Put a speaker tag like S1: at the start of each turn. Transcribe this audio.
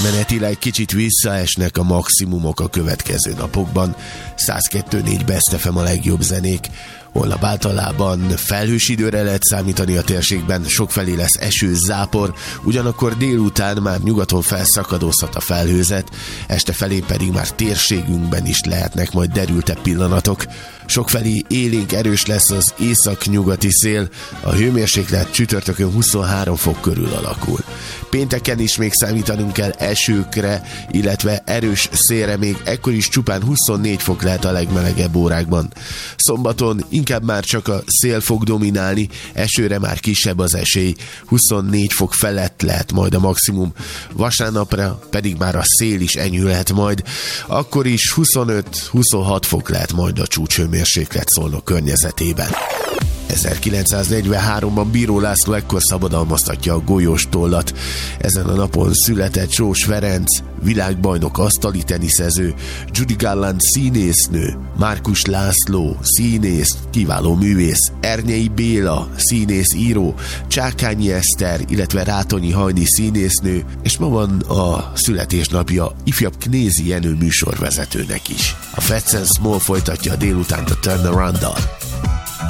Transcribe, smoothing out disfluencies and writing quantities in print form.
S1: Átmenetileg kicsit visszaesnek a maximumok a következő napokban. 102.4 Best FM a legjobb zenék. Holnap általában felhős időre lehet számítani a térségben, sokfelé lesz eső, zápor, ugyanakkor délután már nyugaton felszakadozhat a felhőzet, este felé pedig már térségünkben is lehetnek majd derültebb pillanatok. Sokfelé élénk erős lesz az észak-nyugati szél, a hőmérséklet csütörtökön 23 fok körül alakul. Pénteken is még számítanunk kell esőkre, illetve erős szélre, még ekkor is csupán 24 fok lehet a legmelegebb órákban. Szombaton inkább már csak a szél fog dominálni, esőre már kisebb az esély, 24 fok felett lehet majd a maximum, vasárnapra pedig már a szél is enyhülhet majd, akkor is 25-26 fok lehet majd a csúcshőmérséklet Szolnok környezetében. 1943-ban Bíró László ekkor szabadalmaztatja a golyós tollat. Ezen a napon született Sós Ferenc, világbajnok asztali teniszező, Judy Garland színésznő, Márkus László színész, kiváló művész, Ernyei Béla színész író, Csákányi Eszter, illetve Rátonyi Hajni színésznő, és ma van a születésnapja ifjabb Knézi Jenő műsorvezetőnek is. A Fats and Small folytatja a délutánt a Turnaround-dal.